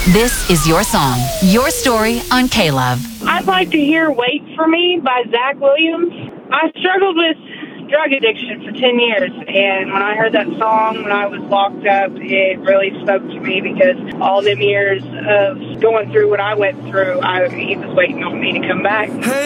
This is your song, your story on K-Love. I'd like to hear Wait For Me by Zach Williams. I struggled with drug addiction for 10 years, and when I heard that song when I was locked up, it really spoke to me because all them years of going through what I went through, he was waiting on me to come back. Hey.